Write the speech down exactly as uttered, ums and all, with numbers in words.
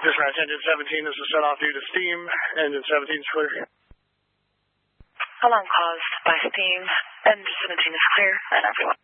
Dispatch, engine seventeen, this is set off due to steam. Engine seventeen is clear. Alarm caused by steam. Engine seventeen is clear, and everyone.